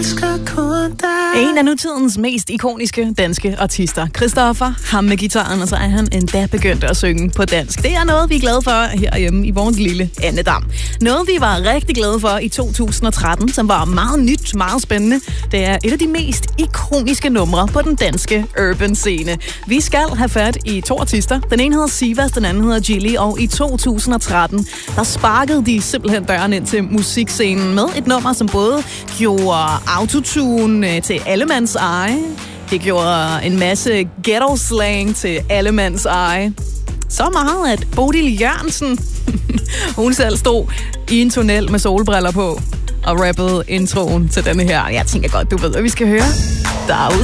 En af nutidens mest ikoniske danske artister, Christoffer, ham med gitaren, og så er han endda begyndt at synge på dansk. Det er noget, vi er glade for herhjemme i vores lille Annedam. Noget, vi var rigtig glade for i 2013, som var meget nyt, meget spændende. Det er et af de mest ikoniske numre på den danske urban scene. Vi skal have fat i to artister. Den ene hedder Sivas, den anden hedder Gilly, og i 2013, der sparkede de simpelthen døren ind til musikscenen med et nummer, som både gjorde autotune til allemands eje. Det gjorde en masse ghetto-slang til allemands eje. Så meget, at Bodil Jørgensen, hun selv stod i en tunnel med solbriller på og rappede introen til denne her. Jeg tænker godt, du ved, hvad vi skal høre derude.